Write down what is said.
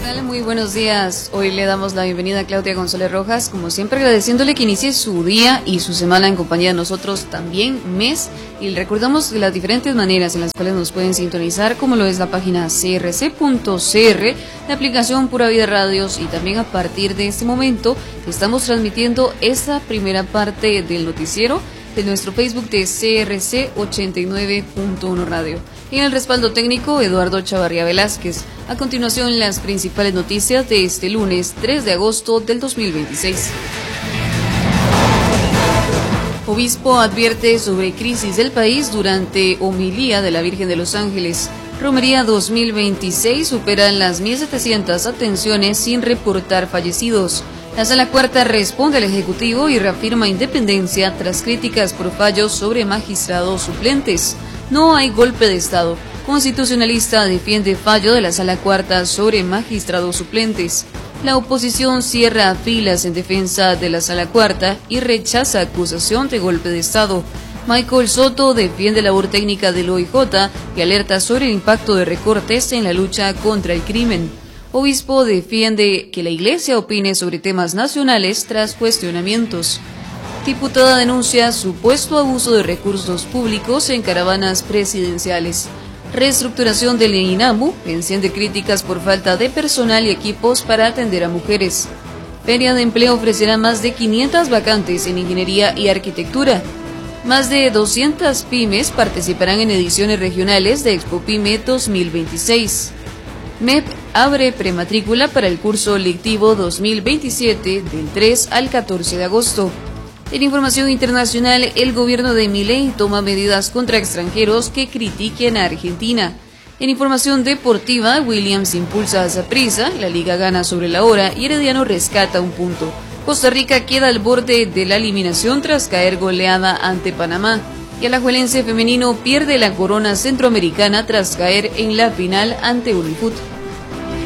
tal? Muy buenos días. Hoy le damos la bienvenida a Claudia González Rojas, como siempre agradeciéndole que inicie su día y su semana en compañía de nosotros también mes, y le recordamos las diferentes maneras en las cuales nos pueden sintonizar, como lo es la página crc.cr, la aplicación Pura Vida Radios, y también a partir de este momento estamos transmitiendo esta primera parte del noticiero de nuestro Facebook de CRC 89.1 Radio. En el respaldo técnico, Eduardo Chavarría Velázquez. A continuación, las principales noticias de este lunes 3 de agosto del 2026. Obispo advierte sobre crisis del país durante homilía de la Virgen de los Ángeles. Romería 2026 superan las 1.700 atenciones sin reportar fallecidos. La Sala Cuarta responde al Ejecutivo y reafirma independencia tras críticas por fallos sobre magistrados suplentes. No hay golpe de Estado. Constitucionalista defiende fallo de la Sala Cuarta sobre magistrados suplentes. La oposición cierra filas en defensa de la Sala Cuarta y rechaza acusación de golpe de Estado. Michael Soto defiende la labor técnica del OIJ y alerta sobre el impacto de recortes en la lucha contra el crimen. Obispo defiende que la Iglesia opine sobre temas nacionales tras cuestionamientos. Diputada denuncia supuesto abuso de recursos públicos en caravanas presidenciales. Reestructuración del INAMU enciende críticas por falta de personal y equipos para atender a mujeres. Feria de Empleo ofrecerá más de 500 vacantes en ingeniería y arquitectura. Más de 200 pymes participarán en ediciones regionales de Expo Pyme 2026. MEP abre prematrícula para el curso lectivo 2027 del 3 al 14 de agosto. En información internacional, el gobierno de Milei toma medidas contra extranjeros que critiquen a Argentina. En información deportiva, Williams impulsa a Saprissa, la Liga gana sobre la hora y Herediano rescata un punto. Costa Rica queda al borde de la eliminación tras caer goleada ante Panamá. Y Alajuelense femenino pierde la corona centroamericana tras caer en la final ante Unifoot.